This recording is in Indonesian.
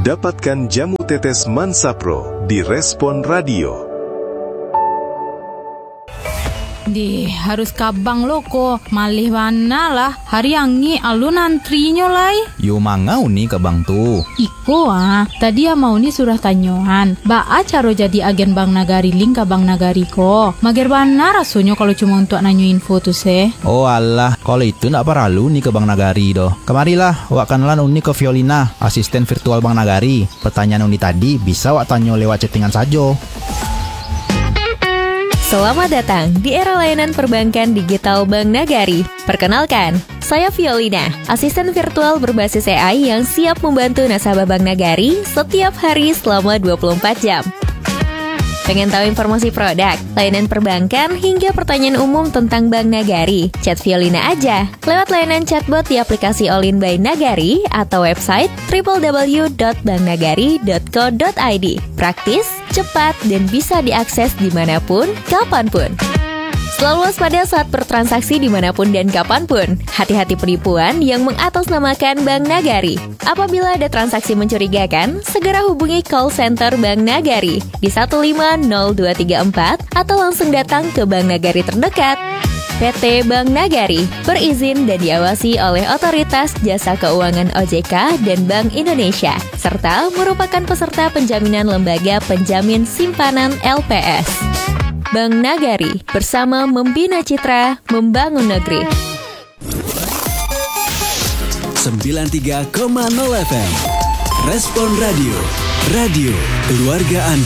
Dapatkan jamu tetes Mansapro di Respon Radio. Harus kabang lo ko malih mana lah hari angi alun antrinyo lai. Yo mangau ni kabang tu. Iko tadi mau ni surah tanyohan. Baa caro jadi agen Bank Nagari link ka Bank Nagari ko. Mager bana rasonyo kalau cuma untuk nanyo info tu se. Oh alah, kalau itu nak perlu ni ke Bank Nagari doh. Kemarilah, wak kenalan uni ke Violina, asisten virtual Bank Nagari. Pertanyaan uni tadi bisa wak tanyo lewat chattingan saja. Selamat datang di era layanan perbankan digital Bank Nagari. Perkenalkan, saya Violina, asisten virtual berbasis AI yang siap membantu nasabah Bank Nagari setiap hari selama 24 jam. Pengen tahu informasi produk, layanan perbankan, hingga pertanyaan umum tentang Bank Nagari? Chat Violina aja lewat layanan chatbot di aplikasi All In by Nagari atau website www.banknagari.co.id. Praktis, cepat, dan bisa diakses dimanapun, kapanpun. Selalu waspada saat bertransaksi dimanapun dan kapanpun. Hati-hati penipuan yang mengatasnamakan Bank Nagari. Apabila ada transaksi mencurigakan, segera hubungi call center Bank Nagari di 150234 atau langsung datang ke Bank Nagari terdekat. PT Bank Nagari berizin dan diawasi oleh Otoritas Jasa Keuangan OJK dan Bank Indonesia, serta merupakan peserta penjaminan lembaga penjamin simpanan LPS. Bank Nagari, bersama membina citra, membangun negeri. 93,0 FM Respon Radio, radio keluarga Anda.